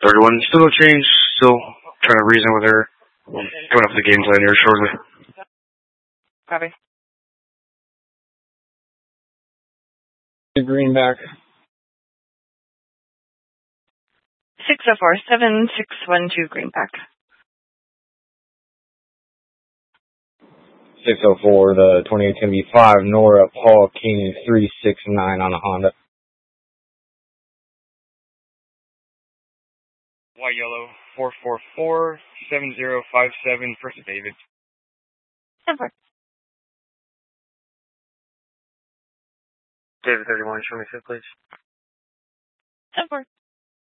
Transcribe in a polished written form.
31. Still no change. Still trying to reason with her. Coming up with the game plan here shortly. Copy. Greenback. 604-7612 Greenback. 604, the 28's going to be 5, Nora, Paul, King, 369 on a Honda. White Yellow, 444-7057, First David. 10-4. David 31, show me 5, please. 10-4.